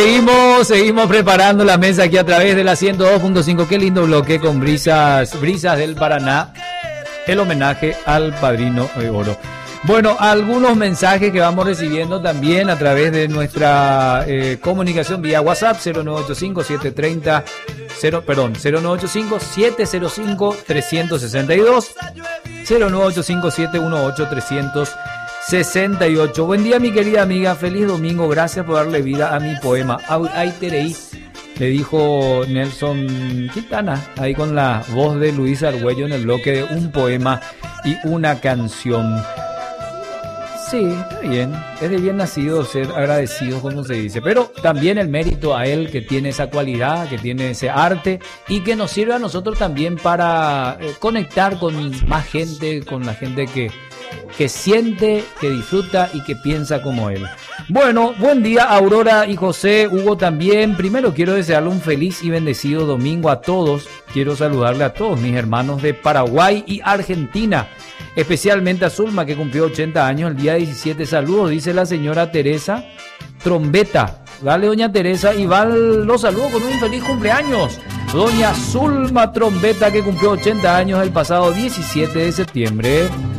Seguimos preparando la mesa aquí a través de la 102.5. Qué lindo bloque con brisas del Paraná. El homenaje al Padrino de Oro. Bueno, algunos mensajes que vamos recibiendo también a través de nuestra comunicación vía WhatsApp 0985-705-362, 0985-718-368. Buen día, mi querida amiga, feliz domingo, gracias por darle vida a mi poema. Ay, Tereí, le dijo Nelson Quintana, ahí con la voz de Luis Argüello en el bloque de un poema y una canción. Sí, está bien, es de bien nacido ser agradecido, como se dice, pero también el mérito a él que tiene esa cualidad, que tiene ese arte y que nos sirve a nosotros también para conectar con más gente, con la gente que siente, que disfruta y que piensa como él. Bueno, buen día Aurora y José, Hugo también. Primero quiero desearle un feliz y bendecido domingo a todos. Quiero saludarle a todos mis hermanos de Paraguay y Argentina, especialmente a Zulma, que cumplió 80 años el día 17. Saludos, dice la señora Teresa Trombeta. Dale, doña Teresa, y va los saludos con un feliz cumpleaños. Doña Zulma Trombeta, que cumplió 80 años el pasado 17 de septiembre.